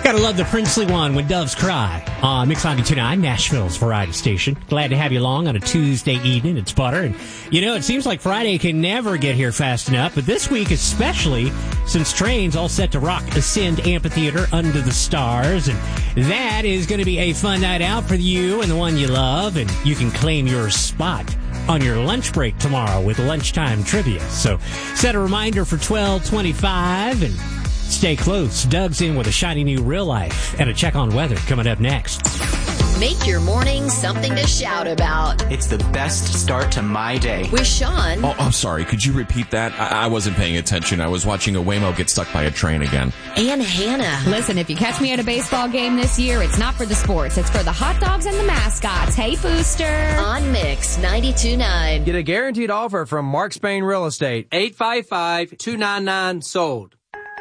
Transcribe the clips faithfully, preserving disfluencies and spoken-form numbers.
Gotta love the princely one when doves cry on Mix ninety-two point nine, Nashville's variety station. Glad to have you along on a Tuesday evening. It's Butter. And, you know, it seems like Friday can never get here fast enough, but this week especially, since trains all set to rock Ascend Amphitheater under the stars. And that is going to be a fun night out for you and the one you love. And you can claim your spot on your lunch break tomorrow with lunchtime trivia. So set a reminder for twelve twenty-five and stay close. Doug's in with a shiny new Real Life and a check on weather coming up next. Make your morning something to shout about. It's the best start to my day. With Sean. Oh, I'm sorry. Could you repeat that? I, I wasn't paying attention. I was watching a Waymo get stuck by a train again. And Hannah. Listen, if you catch me at a baseball game this year, it's not for the sports. It's for the hot dogs and the mascots. Hey, Booster. On Mix ninety-two point nine. Get a guaranteed offer from Mark Spain Real Estate. eight five five, two nine nine, sold.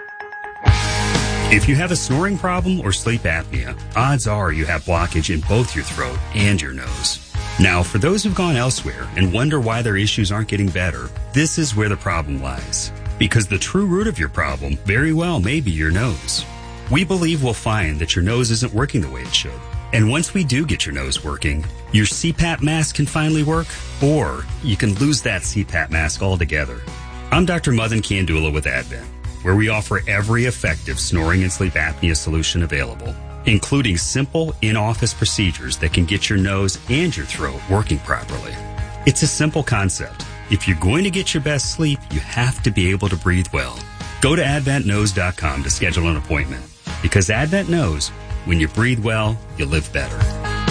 If you have a snoring problem or sleep apnea, odds are you have blockage in both your throat and your nose. Now, for those who've gone elsewhere and wonder why their issues aren't getting better, this is where the problem lies. Because the true root of your problem very well may be your nose. We believe we'll find that your nose isn't working the way it should. And once we do get your nose working, your C PAP mask can finally work, or you can lose that C PAP mask altogether. I'm Doctor Madan Kandula with Advent, where we offer every effective snoring and sleep apnea solution available, including simple in-office procedures that can get your nose and your throat working properly. It's a simple concept. If you're going to get your best sleep, you have to be able to breathe well. Go to advent nose dot com to schedule an appointment, because Advent knows when you breathe well, you live better.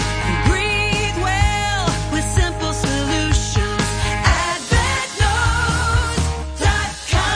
Breathe well with simple solutions. advent nose dot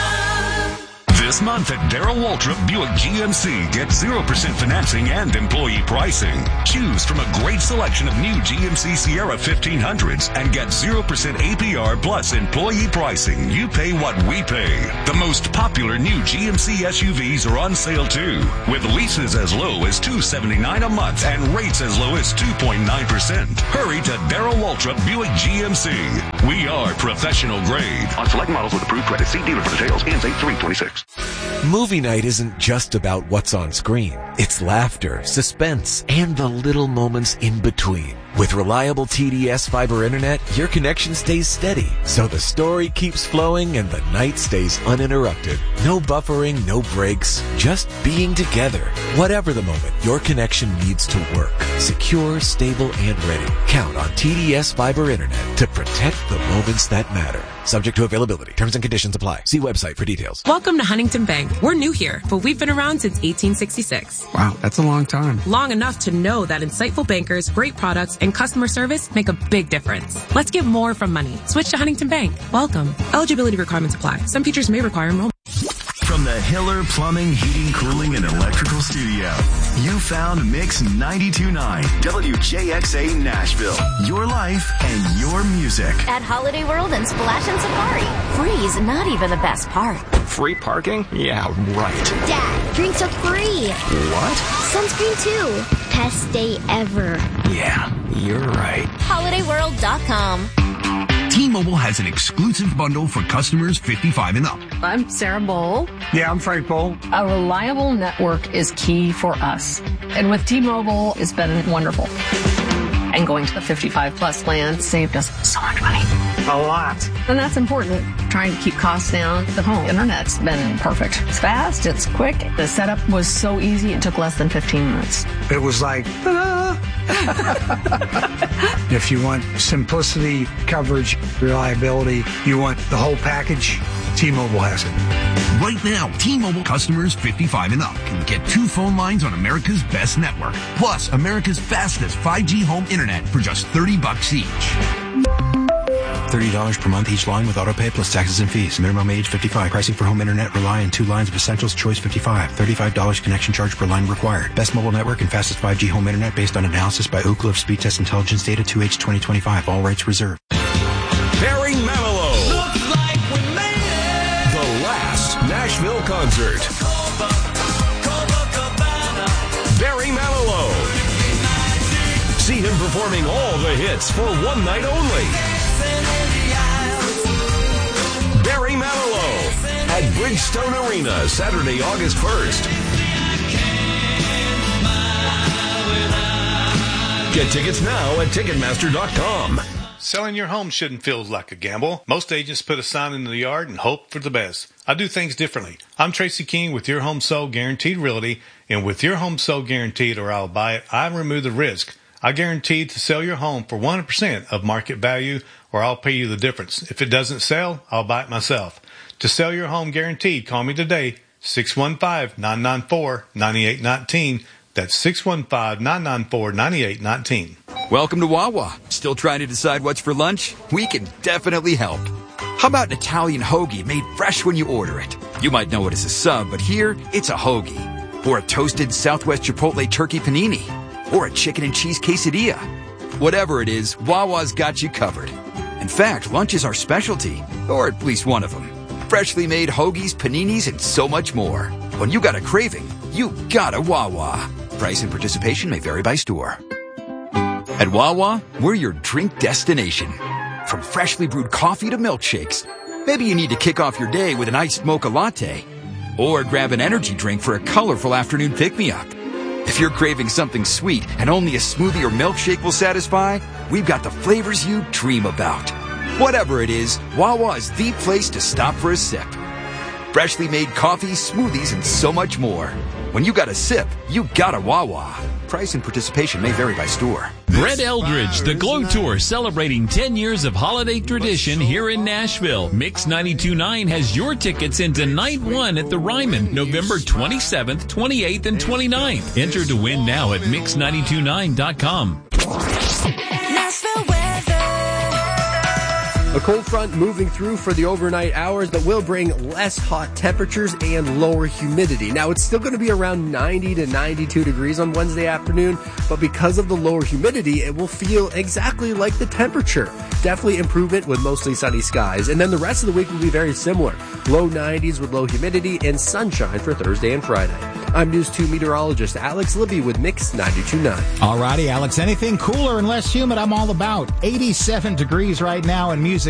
com. This month at Darrell Waltrip Buick G M C, get zero percent financing and employee pricing. Choose from a great selection of new G M C Sierra fifteen hundreds and get zero percent A P R plus employee pricing. You pay what we pay. The most popular new G M C S U Vs are on sale too, with leases as low as two hundred seventy-nine dollars a month and rates as low as two point nine percent. Hurry to Darrell Waltrip Buick G M C. We are professional grade. On select models with approved credit, see dealer for details. Ends eight three twenty-six. Movie night isn't just about what's on screen. It's laughter, suspense, and the little moments in between. With reliable T D S fiber internet, your connection stays steady, so the story keeps flowing and the night stays uninterrupted. No buffering, no breaks, just being together. Whatever the moment, your connection needs to work. Secure, stable, and ready. Count on T D S fiber internet to protect the moments that matter. Subject to availability. Terms and conditions apply. See website for details. Welcome to Huntington Bank. We're new here, but we've been around since eighteen sixty-six. Wow, that's a long time. Long enough to know that insightful bankers, great products, and customer service make a big difference. Let's get more from money. Switch to Huntington Bank. Welcome. Eligibility requirements apply. Some features may require enrollment. From the Hiller Plumbing, Heating, Cooling, and Electrical Studio, you found Mix ninety-two point nine, W J X A Nashville. Your life and your music. At Holiday World and Splash and Safari, free's not even the best part. Free parking? Yeah, right. Dad, drinks are free. What? Sunscreen too. Best day ever. Yeah, you're right. holiday world dot com. T-Mobile has an exclusive bundle for customers fifty-five and up. I'm Sarah Bowl. Yeah, I'm Frank Bowl. A reliable network is key for us. And with T-Mobile, it's been wonderful. And going to the fifty-five plus plan saved us so much money. A lot. And that's important. Trying to keep costs down. The home internet's been perfect. It's fast, it's quick. The setup was so easy, it took less than fifteen minutes. It was like, ah. If you want simplicity, coverage, reliability, you want the whole package, T-Mobile has it. Right now, T-Mobile customers fifty-five and up can get two phone lines on America's best network, plus America's fastest five G home internet for just thirty bucks each. thirty dollars per month each line with autopay plus taxes and fees. Minimum age fifty-five. Pricing for home internet rely on two lines of Essentials Choice fifty-five. thirty-five dollars connection charge per line required. Best mobile network and fastest five G home internet based on analysis by Ookla of Speed Test Intelligence Data two H twenty twenty-five. All rights reserved. Barry Manilow. Looks like we made it. The last Nashville concert. Barry Manilow. See him performing all the hits for one night only. Barry Manilow at Bridgestone Arena, Saturday, August first. Get tickets now at Ticketmaster dot com. Selling your home shouldn't feel like a gamble. Most agents put a sign in the yard and hope for the best. I do things differently. I'm Tracy King with Your Home Sold Guaranteed Realty, and with Your Home Sold Guaranteed or I'll Buy It, I remove the risk. I guarantee to sell your home for one hundred percent of market value, or I'll pay you the difference. If it doesn't sell, I'll buy it myself. To sell your home guaranteed, call me today, six one five, nine nine four, nine eight one nine. That's six one five, nine nine four, nine eight one nine. Welcome to Wawa. Still trying to decide what's for lunch? We can definitely help. How about an Italian hoagie made fresh when you order it? You might know it as a sub, but here, it's a hoagie. Or a toasted Southwest Chipotle turkey panini. Or a chicken and cheese quesadilla. Whatever it is, Wawa's got you covered. In fact, lunch is our specialty. Or at least one of them. Freshly made hoagies, paninis, and so much more. When you got a craving, you got a Wawa. Price and participation may vary by store. At Wawa, we're your drink destination. From freshly brewed coffee to milkshakes. Maybe you need to kick off your day with an iced mocha latte. Or grab an energy drink for a colorful afternoon pick-me-up. If you're craving something sweet and only a smoothie or milkshake will satisfy, we've got the flavors you dream about. Whatever it is, Wawa is the place to stop for a sip. Freshly made coffee, smoothies, and so much more. When you got a sip, you got a Wawa. Price and participation may vary by store. Brett Eldridge, the Glow Tour, celebrating ten years of holiday tradition here in Nashville. Mix ninety-two point nine has your tickets into night one at the Ryman, November twenty-seventh, twenty-eighth, and twenty-ninth. Enter to win now at mix nine two nine dot com. A cold front moving through for the overnight hours that will bring less hot temperatures and lower humidity. Now, it's still going to be around ninety to ninety-two degrees on Wednesday afternoon, but because of the lower humidity, it will feel exactly like the temperature. Definitely improvement with mostly sunny skies. And then the rest of the week will be very similar. Low nineties with low humidity and sunshine for Thursday and Friday. I'm News two meteorologist Alex Libby with Mix ninety-two point nine. Alrighty, Alex. Anything cooler and less humid, I'm all about. eighty-seven degrees right now and music